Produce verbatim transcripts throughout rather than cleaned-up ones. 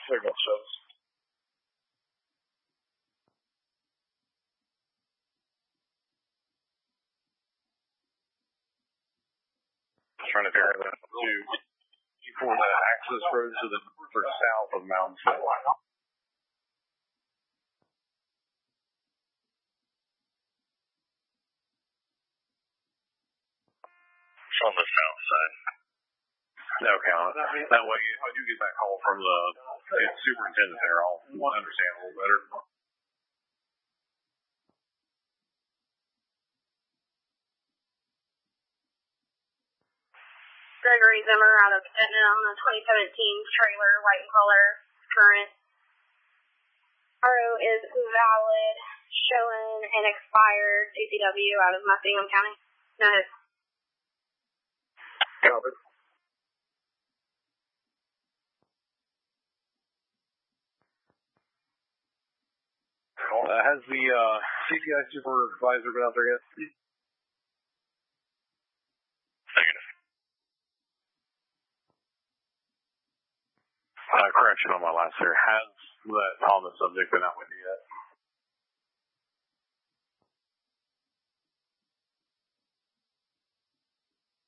signal shows. Trying to figure out to before the access road to the for south of Moundsville. It's on the south side. Okay, that way if I do get that call from the superintendent there, I'll understand a little better. Gregory Zimmer out of Etna on a twenty seventeen trailer, white and color, current. R O is valid, showing an expired A C W out of Muskingum County. No. Copy. Uh, has the uh, C P I supervisor been out there yet? Negative. Uh, correction on my last here. Has that on the subject been out with you yet?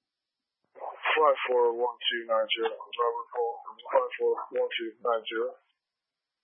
Five four one two nine zero. Robert Paul. Five four one two nine zero.